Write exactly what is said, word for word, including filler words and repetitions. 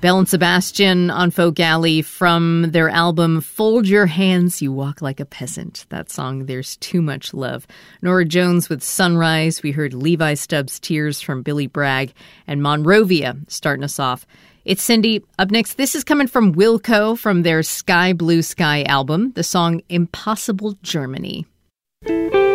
Belle and Sebastian on Folk Alley from their album Fold Your Hands, You Walk Like a Peasant. That song, There's Too Much Love. Norah Jones with Sunrise. We heard Levi Stubbs' Tears from Billy Bragg. And Monrovia starting us off. It's Cindy. Up next, this is coming from Wilco from their Sky Blue Sky album, the song Impossible Germany.